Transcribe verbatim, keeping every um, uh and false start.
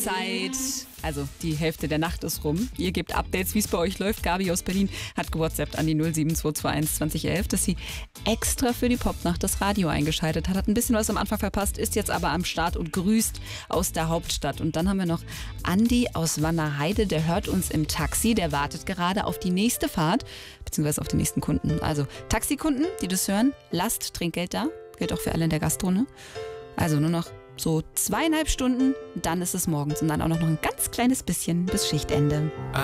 Zeit. Also die Hälfte der Nacht ist rum. Ihr gebt Updates, wie es bei euch läuft. Gabi aus Berlin hat gewhatsappt an die null sieben zwei zwei eins zwanzig elf, dass sie extra für die Popnacht das Radio eingeschaltet hat. Hat ein bisschen was am Anfang verpasst, ist jetzt aber am Start und grüßt aus der Hauptstadt. Und dann haben wir noch Andi aus Wannerheide, der hört uns im Taxi. Der wartet gerade auf die nächste Fahrt, beziehungsweise auf den nächsten Kunden. Also Taxikunden, die das hören, lasst Trinkgeld da. Gilt auch für alle in der Gastro, ne? Also nur noch so zweieinhalb Stunden, dann ist es morgens und dann auch noch ein ganz kleines bisschen bis Schichtende.